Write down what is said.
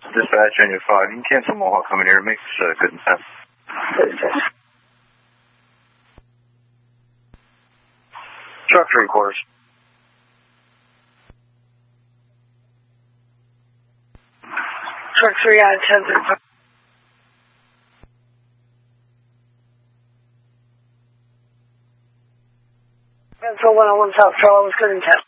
Dispatch on your 5. You can cancel Mohawk coming here. It makes good sense. Truck 3/4. Truck 3 on 10-5. Pencil 101 South Charles, good intent.